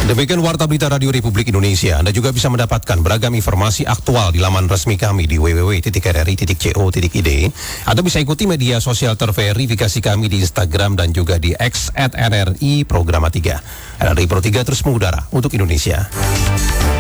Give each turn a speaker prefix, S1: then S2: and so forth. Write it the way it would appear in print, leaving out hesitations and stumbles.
S1: Demikian Warta Berita Radio Republik Indonesia. Anda juga bisa mendapatkan beragam informasi aktual di laman resmi kami di www.rri.co.id. Atau bisa ikuti media sosial terverifikasi kami di Instagram dan juga di X @RRI Programa 3. RRI Pro 3 terus mengudara untuk Indonesia.